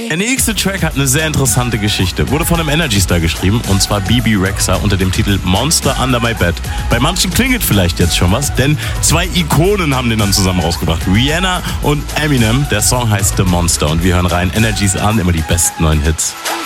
Der nächste Track hat eine sehr interessante Geschichte. Wurde von einem Energy Star geschrieben, und zwar Bebe Rexha unter dem Titel Monster Under My Bed. Bei manchen klingelt vielleicht jetzt schon was, denn 2 Ikonen haben den dann zusammen rausgebracht. Rihanna und Eminem. Der Song heißt The Monster und wir hören rein. Energies an, immer die besten neuen Hits.